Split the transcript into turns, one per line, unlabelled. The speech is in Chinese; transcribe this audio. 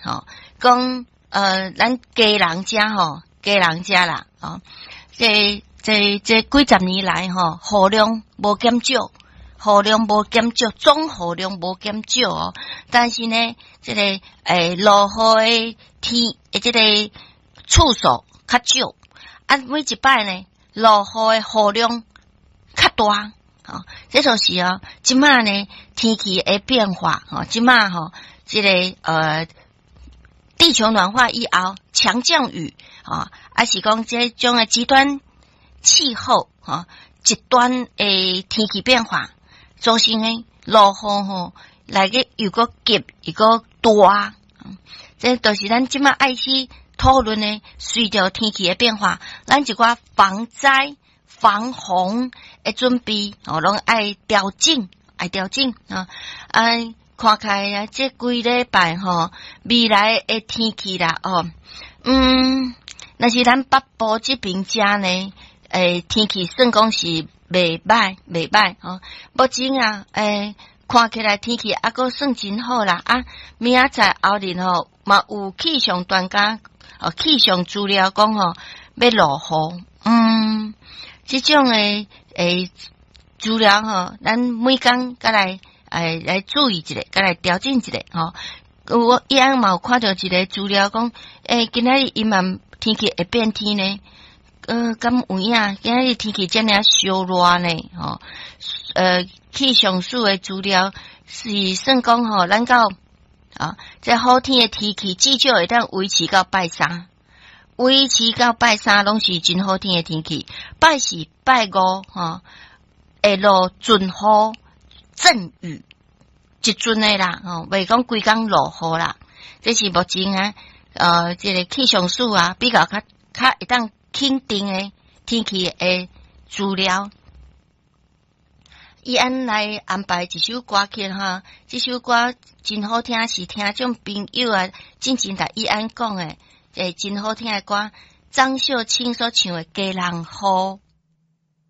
讲咱家人家啦，这几十年来雨量无减少，总雨量无减少但是呢，这个落雨的天这个次数较少，每一摆呢落雨的雨量较大。这就是即马呢天气的变化即马这个地球暖化以后强降雨是讲这种的极端气候极端的天气变化造成的落雨来个又个急又个大这就是咱即马爱去讨论的，随着天气的变化，咱一寡防灾防洪的准备拢爱调整看开这几礼拜未来的天气啦若是咱北部这边家呢天气算讲是袂歹目前看起来天气还阁算真好啦明仔载后日嘛有气象专家气象资料讲要落雨这种的资料咱每天甲来注意一下，甲来调整一下我以前嘛有看到一个资料讲今仔日伊嘛天气会变天呢敢有影今仔日天气这么烧热呢气象署的资料是算讲咱到这好天的天气至少会当维持到拜三拢是真好天的天气，拜四拜五会落阵雨阵雨一阵的啦袂讲规工落雨啦，这是目前这个气象署比较较会当肯定的天气的资料。伊来安排一首歌曲这首歌真好听，是听种朋友进前来伊讲的真好听的歌，张秀清所唱的《家人雨》。